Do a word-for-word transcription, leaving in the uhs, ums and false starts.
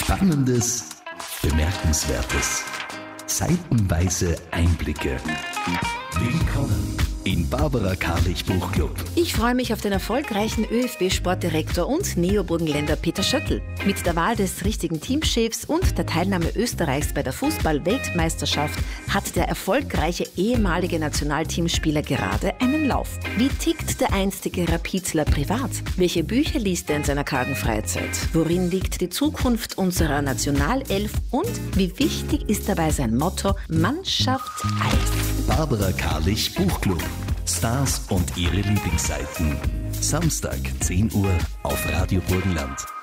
Spannendes, Bemerkenswertes, seitenweise Einblicke. Willkommen im Barbara Karlich Buchclub. Ich freue mich auf den erfolgreichen ÖFB-Sportdirektor und Neoburgenländer Peter Schöttl. Mit der Wahl des richtigen Teamchefs und der Teilnahme Österreichs bei der Fußball-Weltmeisterschaft hat der erfolgreiche ehemalige Nationalteamspieler gerade einen Lauf. Wie tickt der einstige Rapidler privat? Welche Bücher liest er in seiner kargen Freizeit? Worin liegt die Zukunft unserer Nationalelf? Und wie wichtig ist dabei sein Motto Mannschaft eins? Barbara Karlich Buchclub. Stars und ihre Lieblingsseiten. Samstag, zehn Uhr auf Radio Burgenland.